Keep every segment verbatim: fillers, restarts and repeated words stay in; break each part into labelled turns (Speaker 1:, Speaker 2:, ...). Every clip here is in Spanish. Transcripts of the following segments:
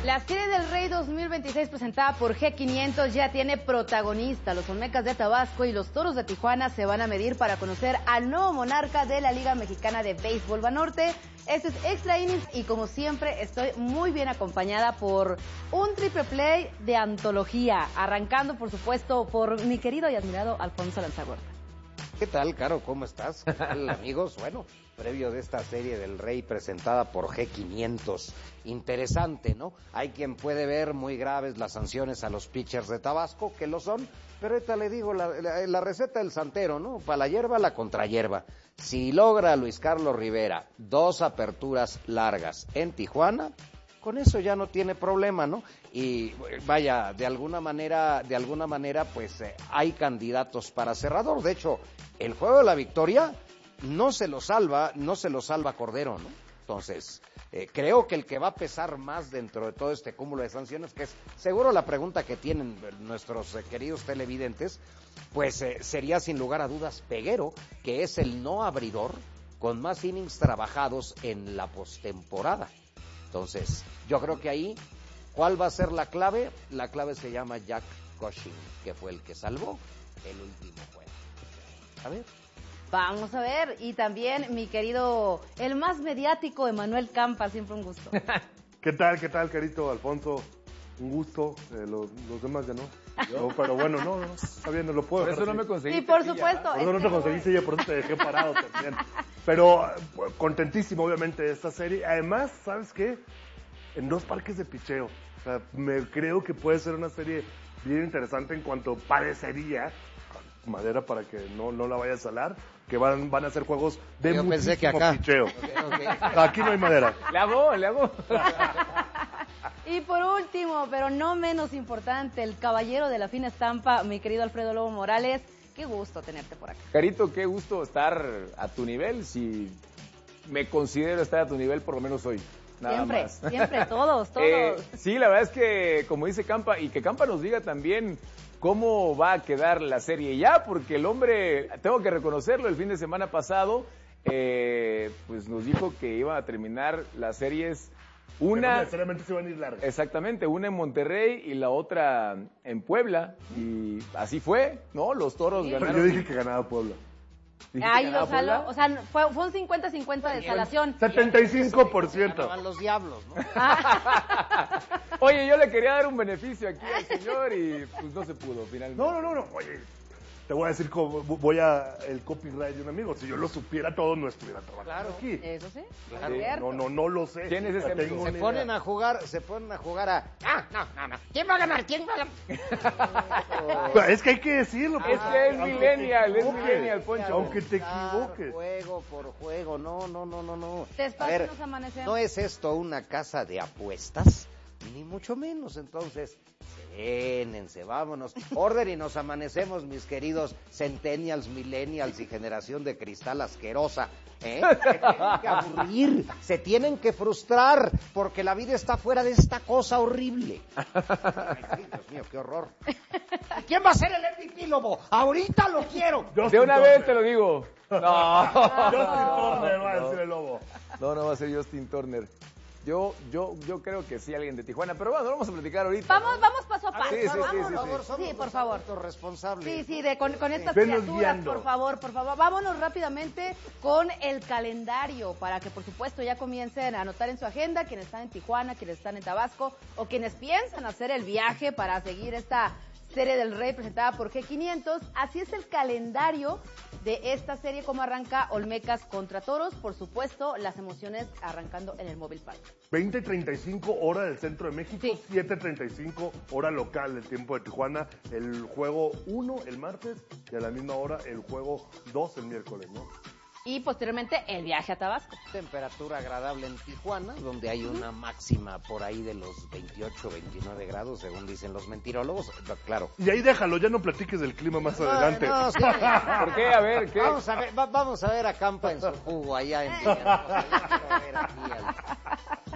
Speaker 1: La Serie del Rey dos mil veintiséis presentada por G quinientos ya tiene protagonista. Los Olmecas de Tabasco y los Toros de Tijuana se van a medir para conocer al nuevo monarca de la Liga Mexicana de Béisbol Banorte. Este es Extra Innings y como siempre estoy muy bien acompañada por un triple play de antología, arrancando por supuesto por mi querido y admirado Alfonso Lanzagorta.
Speaker 2: ¿Qué tal, Caro? ¿Cómo estás? ¿Qué tal, amigos? Bueno, previo de esta Serie del Rey presentada por G quinientos. Interesante, ¿no? Hay quien puede ver muy graves las sanciones a los pitchers de Tabasco, que lo son, pero ahorita le digo la, la, la receta del santero, ¿no? Para la hierba, la contrahierba. Si logra Luis Carlos Rivera dos aperturas largas en Tijuana, con eso ya no tiene problema, ¿no? Y vaya, de alguna manera, de alguna manera, pues eh, hay candidatos para cerrador. De hecho, el juego de la victoria no se lo salva, no se lo salva Cordero, ¿no? Entonces, eh, creo que el que va a pesar más dentro de todo este cúmulo de sanciones, que es seguro la pregunta que tienen nuestros eh, queridos televidentes, pues eh, sería sin lugar a dudas Peguero, que es el no abridor con más innings trabajados en la postemporada. Entonces, yo creo que ahí, ¿cuál va a ser la clave? La clave se llama Jack Cushing, que fue el que salvó el último juego. A ver.
Speaker 1: Vamos a ver, y también mi querido, el más mediático, Emanuel Campa, siempre un gusto.
Speaker 3: ¿Qué tal, qué tal, Carito, Alfonso? Un gusto, eh, los, los demás ya no. no. Pero bueno, no, no, está bien, no lo puedo.
Speaker 4: Por eso no me conseguí.
Speaker 1: Sí, por supuesto.
Speaker 3: Por eso no te conseguí silla, por eso te dejé parado también. Pero contentísimo, obviamente, de esta serie. Además, ¿sabes qué? En dos parques de picheo. O sea, me creo que puede ser una serie bien interesante en cuanto parecería, madera para que no, no la vaya a salar, que van, van a ser juegos de
Speaker 2: Yo
Speaker 3: muchísimo
Speaker 2: pensé que acá.
Speaker 3: picheo.
Speaker 2: Okay, okay.
Speaker 3: Aquí no hay madera.
Speaker 4: Le hago, le hago.
Speaker 1: Y por último, pero no menos importante, el caballero de la fina estampa, mi querido Alfredo Lobo Morales. Qué gusto tenerte por acá.
Speaker 4: Carito, qué gusto estar a tu nivel. Si me considero estar a tu nivel, por lo menos hoy. Nada
Speaker 1: Siempre,
Speaker 4: más.
Speaker 1: siempre, todos, todos.
Speaker 4: Eh, sí, la verdad es que, como dice Campa, y que Campa nos diga también cómo va a quedar la serie ya, porque el hombre, tengo que reconocerlo, el fin de semana pasado, eh, pues nos dijo que iba a terminar las series. Una,
Speaker 3: no necesariamente se van a ir largas.
Speaker 4: Exactamente, una en Monterrey y la otra en Puebla. Y así fue, ¿no? Los Toros
Speaker 1: Sí.
Speaker 4: ganaron.
Speaker 3: Yo dije que ganaba Puebla.
Speaker 1: Ay,
Speaker 4: ganaba
Speaker 1: lo saló,
Speaker 4: Puebla.
Speaker 1: o sea, fue, fue un cincuenta cincuenta de salación.
Speaker 3: setenta y cinco por ciento.
Speaker 2: Ganaban los diablos, ¿no?
Speaker 4: Oye, yo le quería dar un beneficio aquí al señor y pues no se pudo finalmente.
Speaker 3: No, no, no, no. Oye, te voy a decir cómo voy a el copyright de un amigo. Si yo lo supiera todo, no estuviera trabajando
Speaker 2: Claro.
Speaker 3: aquí.
Speaker 1: Eso sí,
Speaker 2: Claro.
Speaker 1: es cierto.
Speaker 3: No, no, no lo sé.
Speaker 4: ¿Quién es ese
Speaker 3: No
Speaker 4: amigo?
Speaker 3: tengo
Speaker 2: Se
Speaker 3: ni
Speaker 2: ponen
Speaker 3: idea.
Speaker 2: a jugar, se ponen a jugar a... Ah, no, no, no. ¿Quién va a ganar? ¿Quién va a ganar?
Speaker 3: Es que hay que decirlo.
Speaker 4: Es
Speaker 3: pues,
Speaker 4: que es
Speaker 3: aunque
Speaker 4: millennial,
Speaker 3: te
Speaker 4: es
Speaker 3: equivoques,
Speaker 4: millennial, Poncho.
Speaker 3: Aunque te
Speaker 2: Jugar
Speaker 3: equivoques.
Speaker 2: Juego por juego, no, no, no, no, no.
Speaker 1: Despacio
Speaker 2: A ver,
Speaker 1: nos amanecemos.
Speaker 2: no es esto una casa de apuestas, ni mucho menos, entonces, serénense, vámonos. Orden y nos amanecemos, mis queridos centennials, millennials y generación de cristal asquerosa. ¿Eh? Se tienen que aburrir, se tienen que frustrar, porque la vida está fuera de esta cosa horrible. Ay, Dios mío, qué horror. ¿Quién va a ser el M V P, Lobo? Ahorita lo quiero.
Speaker 4: De
Speaker 3: Justin
Speaker 4: una
Speaker 3: Turner.
Speaker 4: vez te lo digo. No.
Speaker 3: Justin Turner va a decir el lobo.
Speaker 4: No, no va a ser Justin Turner. Yo, yo, yo creo que sí, alguien de Tijuana, pero bueno, vamos a platicar ahorita.
Speaker 1: Vamos,
Speaker 4: ¿no?
Speaker 1: vamos paso a paso.
Speaker 4: Sí, sí, sí,
Speaker 1: vamos,
Speaker 4: sí,
Speaker 2: por
Speaker 4: sí.
Speaker 2: favor, somos
Speaker 1: Sí, por favor.
Speaker 2: los responsables.
Speaker 1: Sí, sí, de, con, con estas
Speaker 3: Venos
Speaker 1: criaturas,
Speaker 3: guiando.
Speaker 1: por favor, por favor. Vámonos rápidamente con el calendario para que, por supuesto, ya comiencen a anotar en su agenda quienes están en Tijuana, quienes están en Tabasco o quienes piensan hacer el viaje para seguir esta Serie del Rey presentada por G quinientos. Así es el calendario de esta serie, como arranca Olmecas contra Toros. Por supuesto, las emociones arrancando en el Móvil Park.
Speaker 3: veinte treinta y cinco hora del centro de México,
Speaker 1: Sí.
Speaker 3: siete treinta y cinco hora local del tiempo de Tijuana, el juego uno el martes y a la misma hora el juego dos el miércoles, ¿no?
Speaker 1: Y posteriormente el viaje a Tabasco.
Speaker 2: Temperatura agradable en Tijuana, donde hay una máxima por ahí de los veintiocho, veintinueve grados, según dicen los mentirólogos. Claro.
Speaker 3: Y ahí déjalo, ya no platiques del clima más
Speaker 2: No,
Speaker 3: adelante.
Speaker 2: no, sí.
Speaker 4: ¿Por qué? A ver, ¿qué?
Speaker 2: Vamos a ver, va- vamos a ver a Campa en su jugo allá en Villahermosa. Yo quiero ver aquí al-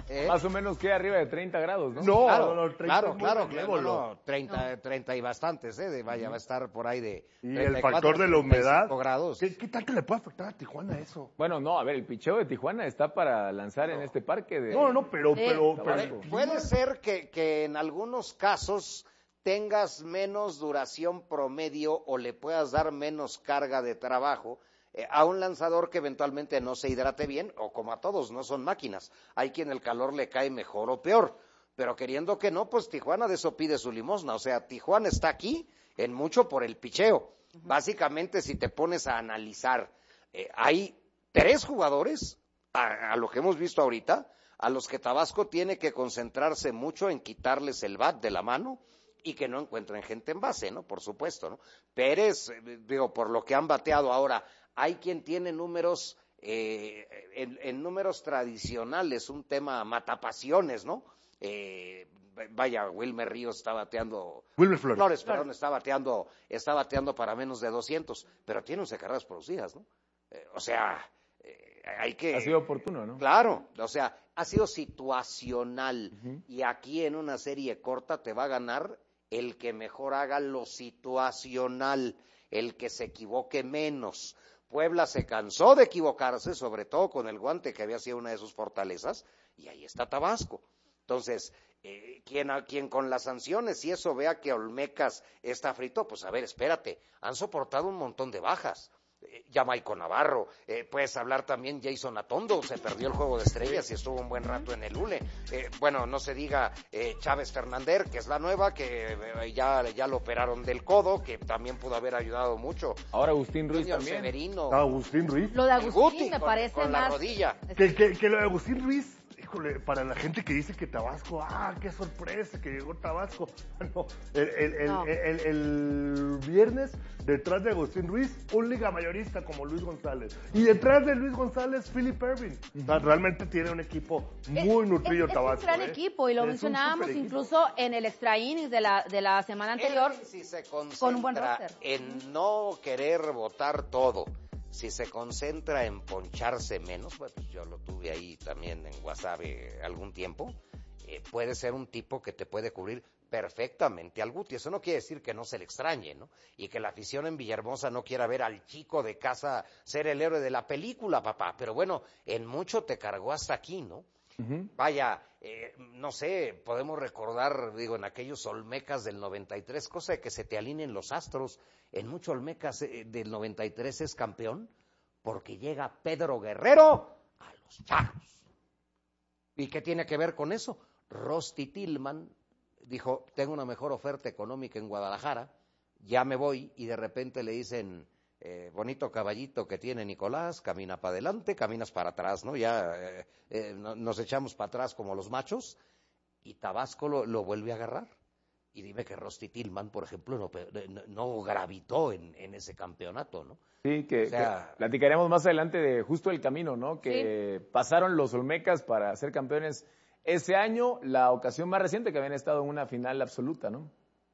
Speaker 2: ¿Eh?
Speaker 4: Más o menos que arriba de treinta grados, ¿no?
Speaker 3: No,
Speaker 2: Claro,
Speaker 3: no, no, treinta
Speaker 2: claro,
Speaker 3: es muy
Speaker 2: claro,
Speaker 3: benévolo.
Speaker 2: claro, no, treinta, treinta y bastantes, ¿eh? De, vaya, va a estar por ahí de
Speaker 3: Y
Speaker 2: treinta
Speaker 3: el
Speaker 2: y cuatro,
Speaker 3: factor de la
Speaker 2: treinta y cinco
Speaker 3: humedad.
Speaker 2: grados.
Speaker 3: ¿Qué, ¿Qué tanto le puede afectar a Tijuana eso?
Speaker 4: Bueno, no, a ver, el picheo de Tijuana está para lanzar en este parque de...
Speaker 3: No, no, pero,
Speaker 1: Sí.
Speaker 3: pero,
Speaker 4: Puede-
Speaker 3: pero
Speaker 2: Puede ser que, que en algunos casos tengas menos duración promedio o le puedas dar menos carga de trabajo eh, a un lanzador que eventualmente no se hidrate bien, o como a todos, no son máquinas. Hay quien el calor le cae mejor o peor, pero queriendo que no, pues Tijuana de eso pide su limosna. O sea, Tijuana está aquí en mucho por el picheo. Uh-huh. Básicamente, si te pones a analizar, eh, hay tres jugadores, a, a lo que hemos visto ahorita, a los que Tabasco tiene que concentrarse mucho en quitarles el bat de la mano y que no encuentren gente en base, ¿no? Por supuesto, ¿no? Pérez, eh, digo, por lo que han bateado ahora, hay quien tiene números, eh, en, en números tradicionales, un tema matapasiones, ¿no? Eh, vaya, Wilmer Ríos está bateando...
Speaker 3: Wilmer Flores.
Speaker 2: Flores, perdón, está bateando, está bateando para menos de doscientos, pero tiene once carreras producidas, ¿no? Eh, o sea... Hay que,
Speaker 4: ha sido oportuno, ¿no?
Speaker 2: Claro, o sea, ha sido situacional.
Speaker 4: Uh-huh.
Speaker 2: Y aquí en una serie corta te va a ganar el que mejor haga lo situacional, el que se equivoque menos. Puebla se cansó de equivocarse, sobre todo con el guante que había sido una de sus fortalezas, y ahí está Tabasco. Entonces, eh, quien, quien con las sanciones y eso vea que Olmecas está frito, pues a ver, espérate, han soportado un montón de bajas. Jamaico Navarro, eh, puedes hablar también Jason Atondo, se perdió el Juego de Estrellas y estuvo un buen rato en el Hule, eh, bueno, no se diga eh, Chávez Fernández, que es la nueva, que eh, ya, ya lo operaron del codo, que también pudo haber ayudado mucho.
Speaker 4: Ahora Agustín Ruiz
Speaker 2: Junior
Speaker 4: también.
Speaker 2: Severino,
Speaker 3: Agustín Ruiz.
Speaker 1: Lo de
Speaker 2: el
Speaker 1: Agustín
Speaker 2: Guti,
Speaker 1: me
Speaker 2: con,
Speaker 1: parece
Speaker 2: con
Speaker 1: más...
Speaker 2: la rodilla.
Speaker 3: Que, que, que lo de Agustín Ruiz, híjole, para la gente que dice que Tabasco, ah, qué sorpresa que llegó Tabasco. No, el, el, el,
Speaker 1: No.
Speaker 3: el, el, el viernes, detrás de Agustín Ruiz, un liga mayorista como Luis González. Y detrás de Luis González, Philip Ervin. O sea, realmente tiene un equipo muy
Speaker 1: Es-
Speaker 3: nutrido
Speaker 1: es,
Speaker 3: Tabasco.
Speaker 1: Es un gran
Speaker 3: ¿eh?
Speaker 1: equipo y lo
Speaker 3: Es un
Speaker 1: mencionábamos
Speaker 3: superequipo.
Speaker 1: incluso en el extra innings de la, de la semana anterior.
Speaker 2: Él, si se concentra
Speaker 1: con un buen roster.
Speaker 2: en no querer votar todo, si se concentra en poncharse menos, bueno, pues yo lo tuve ahí también en Guasave algún tiempo, eh, puede ser un tipo que te puede cubrir perfectamente al Guti. Eso no quiere decir que no se le extrañe, ¿no? Y que la afición en Villahermosa no quiera ver al chico de casa ser el héroe de la película, papá. Pero bueno, en mucho te cargó hasta aquí, ¿no?
Speaker 4: Uh-huh.
Speaker 2: Vaya, eh, no sé, podemos recordar, digo, en aquellos Olmecas del noventa y tres, cosa de que se te alineen los astros. En mucho Olmecas eh, del noventa y tres es campeón porque llega Pedro Guerrero a los Charros. ¿Y qué tiene que ver con eso? Rosti Tillman dijo, tengo una mejor oferta económica en Guadalajara, ya me voy, y de repente le dicen, eh, bonito caballito que tiene Nicolás, camina para adelante, caminas para atrás, ¿no? Ya eh, eh, no, nos echamos para atrás como los machos, y Tabasco lo, lo vuelve a agarrar. Y dime que Rosti Tillman, por ejemplo, no, no, no gravitó en, en ese campeonato, ¿no?
Speaker 4: Sí, que,
Speaker 2: O sea,
Speaker 4: que platicaremos más adelante de justo el camino, ¿no? Que
Speaker 1: Sí.
Speaker 4: pasaron los Olmecas para ser campeones ese año, la ocasión más reciente que habían estado en una final absoluta, ¿no?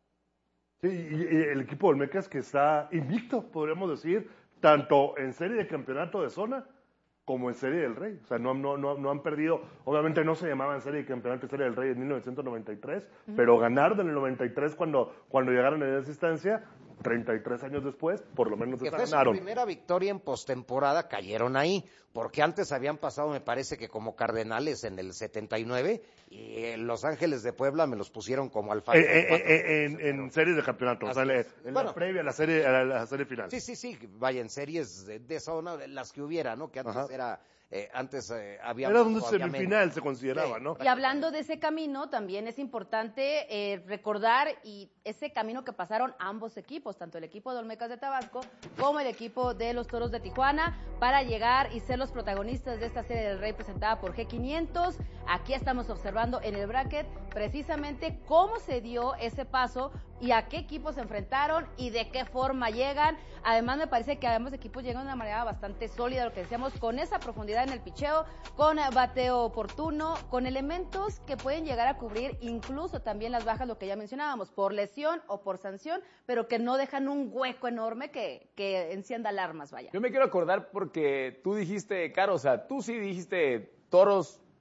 Speaker 3: Sí, y, y el equipo de Olmecas que está invicto, podríamos decir, tanto en serie de campeonato de zona como en Serie del Rey. O sea, no, no, no, no han perdido, obviamente no se llamaban Serie de Campeonato y Serie del Rey en mil novecientos noventa y tres, uh-huh. pero ganaron en el noventa y tres cuando, cuando llegaron en esa instancia, treinta y tres años después, por lo menos
Speaker 2: que
Speaker 3: esa
Speaker 2: fue
Speaker 3: ganaron.
Speaker 2: su primera victoria en postemporada, cayeron ahí, porque antes habían pasado, me parece que como Cardenales en el setenta y nueve, y eh, Los Ángeles de Puebla me los pusieron como alfa.
Speaker 3: Eh, eh, eh, en, en series de campeonato, o sea,
Speaker 2: es.
Speaker 3: en
Speaker 2: Bueno,
Speaker 3: la previa a la serie, a la, a la serie final.
Speaker 2: Sí, sí, sí, vaya, en series de, de zona, las que hubiera, ¿no? Que antes
Speaker 3: Ajá.
Speaker 2: era, eh, antes eh, había...
Speaker 3: Era un
Speaker 2: había
Speaker 3: semifinal,
Speaker 2: menos.
Speaker 3: se consideraba,
Speaker 2: Sí.
Speaker 3: ¿no?
Speaker 1: Y hablando de ese camino, también es importante eh, recordar y ese camino que pasaron ambos equipos, tanto el equipo de Olmecas de Tabasco como el equipo de los Toros de Tijuana, para llegar y ser los protagonistas de esta Serie del Rey presentada por G quinientos. Aquí estamos observando en el bracket precisamente cómo se dio ese paso y a qué equipos se enfrentaron y de qué forma llegan. Además, me parece que ambos equipos llegan de una manera bastante sólida, lo que decíamos, con esa profundidad en el picheo, con bateo oportuno, con elementos que pueden llegar a cubrir incluso también las bajas, lo que ya mencionábamos, por lesión o por sanción, pero que no dejan un hueco enorme que, que encienda alarmas, vaya.
Speaker 4: Yo me quiero acordar porque tú dijiste, Caro, o sea, tú sí dijiste Toros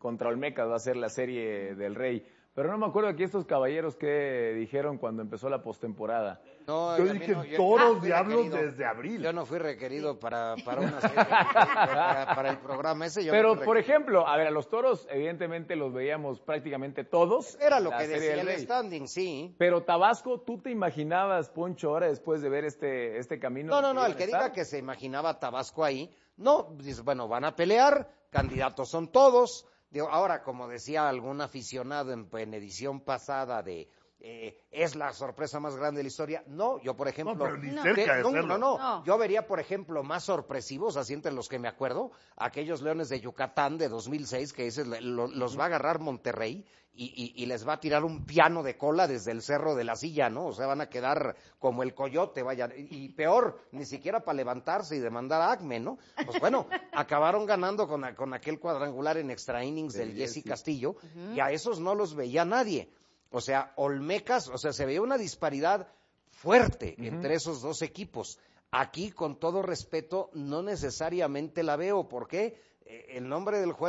Speaker 4: contra Olmecas va a ser la serie del Rey. Pero no me acuerdo aquí estos caballeros que dijeron cuando empezó la postemporada.
Speaker 3: No, yo dije no, yo, toros no diablos desde abril.
Speaker 2: Yo no fui requerido para, para una serie, para, para el programa ese. Yo
Speaker 4: Pero,
Speaker 2: no
Speaker 4: por ejemplo, a ver, a los toros, evidentemente los veíamos prácticamente todos.
Speaker 2: Era lo que decía el standing, sí.
Speaker 4: Pero Tabasco, ¿tú te imaginabas, Poncho, ahora después de ver este, este camino?
Speaker 2: No, no, no, el que estar? diga que se imaginaba Tabasco ahí, no, dice, bueno, van a pelear, candidatos son todos. Digo, ahora, como decía algún aficionado en, en edición pasada de eh, es la sorpresa más grande de la historia, no, yo por ejemplo,
Speaker 3: no, pero ni no. cerca de
Speaker 2: no,
Speaker 3: serlo.
Speaker 2: no, no, no, yo vería por ejemplo más sorpresivos, así entre los que me acuerdo, aquellos Leones de Yucatán de dos mil seis que dices, lo, los va a agarrar Monterrey y, y, y les va a tirar un piano de cola desde el Cerro de la Silla, ¿no? O sea, van a quedar como el coyote, vaya, y peor, ni siquiera para levantarse y demandar a Acme, ¿no? Pues bueno, acabaron ganando con, con aquel cuadrangular en extra innings del Jesse Castillo, uh-huh. y a esos no los veía nadie. O sea, Olmecas, o sea, se veía una disparidad fuerte uh-huh. entre esos dos equipos. Aquí, con todo respeto, no necesariamente la veo. ¿Por qué? El nombre del juego